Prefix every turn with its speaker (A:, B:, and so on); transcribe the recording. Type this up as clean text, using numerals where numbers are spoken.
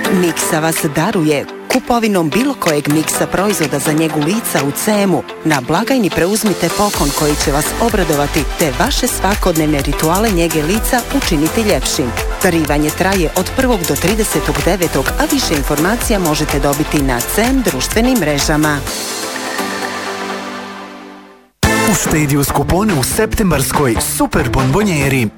A: Miksa vas daruje kupovinom bilo kojeg Miksa proizvoda za njegu lica u CM-u. Na blagajni preuzmite poklon koji će vas obradovati, te vaše svakodnevne rituale njege lica učiniti ljepšim. Darivanje traje od 1. do 30.9., a više informacija možete dobiti na CM društvenim mrežama.
B: Uštedi uz kupone u septembarskoj Super bombonjeri.